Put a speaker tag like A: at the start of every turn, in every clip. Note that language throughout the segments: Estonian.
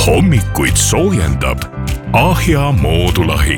A: Hommikuid soojendab Ahja Moodulahi.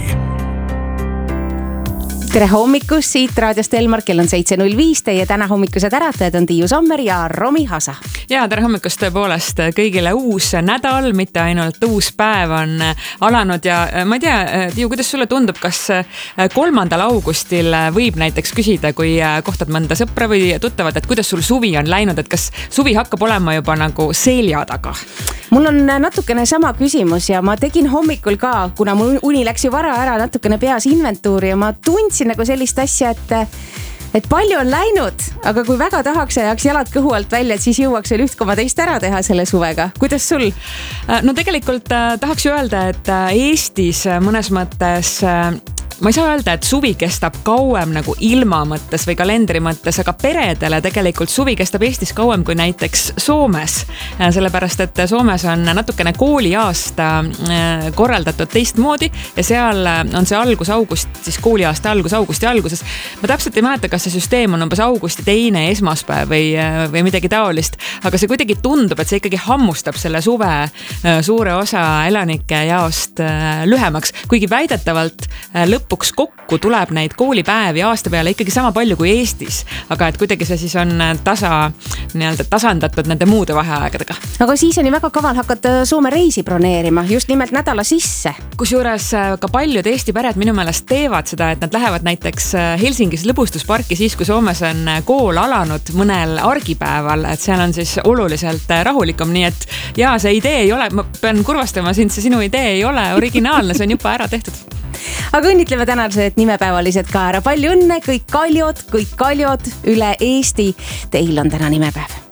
B: Tere hommikust siit raadiost Elmar, kell on 7.05. Teie täna hommikused äratajad on Tiiu Sommer ja Romi Hasa.
C: Ja tere hommikust tõepoolest kõigile uus nädal, mitte ainult uus päev on alanud ja ma ei tea, Tiiu, kuidas sulle tundub, kas 3. augustil võib näiteks küsida, kui kohtad mõnda sõpra või tuttavad, et kuidas sul suvi on läinud, et kas suvi hakkab olema juba nagu selja taga?
B: Mul on natukene sama küsimus ja ma tegin hommikul ka, kuna mul uni läks ju vara ära, natukene peas inventuuri ja ma tundsin nagu sellist asja, et palju on läinud, aga kui väga tahaks ja jääks jalad kõhu alt välja, et siis jõuaks veel 1,2 ära teha selle suvega. Kuidas sul?
C: No tegelikult tahaks ju öelda, et Eestis mõnes mõttes ma ei saa öelda, et suvi kestab kauem nagu ilma mõttes või kalendri mõttes, aga peredele tegelikult suvi kestab Eestis kauem kui näiteks Soomes. Sellepärast, et Soomes on natukene kooliaasta korraldatud teistmoodi ja seal on see august, siis kooliaasta augusti alguses. Ma täpselt ei mäleta, kas see süsteem on umbes augusti 2. esmaspäev või midagi taolist, aga see kuidagi tundub, et see ikkagi hammustab selle suve suure osa elanike jaost lühemaks, kuigi väidetavalt lõpuks kokku tuleb neid koolipäevi aasta peale ikkagi sama palju kui Eestis, aga et kuidagi see siis on tasandatud nende muude vaheaegadega.
B: Aga siis on ju väga kaval hakata Soome reisi broneerima, just nimelt nädala sisse.
C: Kusjuures ka paljud Eesti pered minu meelest teevad seda, et nad lähevad näiteks Helsingis lõbustusparki siis, kui Soomes on kool alanud mõnel argipäeval, et seal on siis oluliselt rahulikum, nii et jaa, see idee ei ole, ma pean kurvastama sind, see sinu idee ei ole originaalne, see on juba ära tehtud.
B: Aga õnnitleme tänased nimepäevalised ka ära. Palju õnne, kõik kaljod üle Eesti. Teil on täna nimepäev.